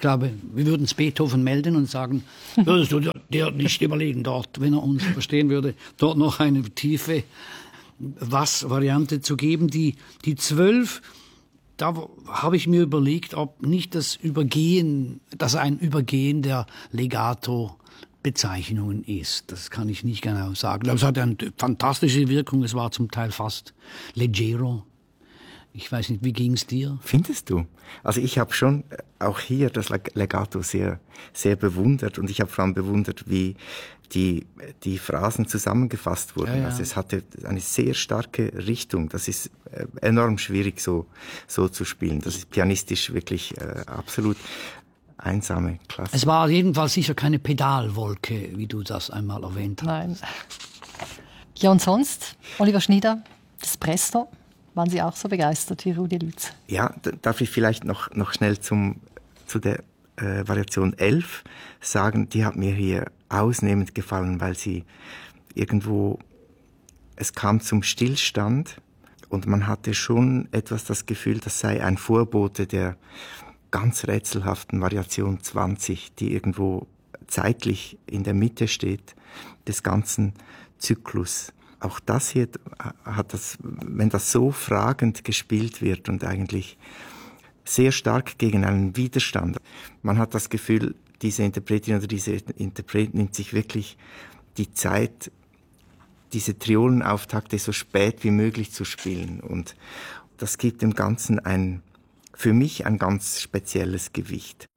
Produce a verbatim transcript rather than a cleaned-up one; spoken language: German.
glaube, wir würden es Beethoven melden und sagen, würdest du dir nicht überlegen, dort, wenn er uns verstehen würde, dort noch eine tiefe Was-Variante zu geben. Die, die zwölf, da habe ich mir überlegt, ob nicht das Übergehen, dass ein Übergehen der Legato-Bezeichnungen ist. Das kann ich nicht genau sagen. Aber es hat eine fantastische Wirkung. Es war zum Teil fast leggero. Ich weiß nicht, wie ging's dir? Findest du? Also ich habe schon auch hier das Legato sehr, sehr bewundert und ich habe vor allem bewundert, wie die, die Phrasen zusammengefasst wurden. Ja, ja. Also es hatte eine sehr starke Richtung. Das ist enorm schwierig so, so zu spielen. Das ist pianistisch wirklich äh, absolut einsame Klasse. Es war jedenfalls sicher keine Pedalwolke, wie du das einmal erwähnt hast. Nein. Ja, und sonst, Oliver Schnider, das Presto? Waren Sie auch so begeistert wie Rudi Lütz? Ja, darf ich vielleicht noch, noch schnell zum, zu der äh, Variation elf sagen, die hat mir hier ausnehmend gefallen, weil sie irgendwo, es kam zum Stillstand und man hatte schon etwas das Gefühl, das sei ein Vorbote der ganz rätselhaften Variation zwanzig, die irgendwo zeitlich in der Mitte steht des ganzen Zyklus. Auch das hier hat das, wenn das so fragend gespielt wird und eigentlich sehr stark gegen einen Widerstand. Man hat das Gefühl, diese Interpretin oder diese Interpret nimmt sich wirklich die Zeit, diese Triolenauftakte so spät wie möglich zu spielen. Und das gibt dem Ganzen ein, für mich ein ganz spezielles Gewicht.